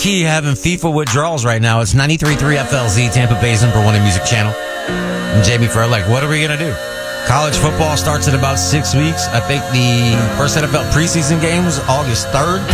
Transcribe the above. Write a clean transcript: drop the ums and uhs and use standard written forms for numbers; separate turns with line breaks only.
key having FIFA withdrawals right now. It's 93.3 FLZ, Tampa Bay's #1 music channel. And Jamie Furr, like, what are we going to do? College football starts in about 6 weeks. I think the first NFL preseason game was August 3rd.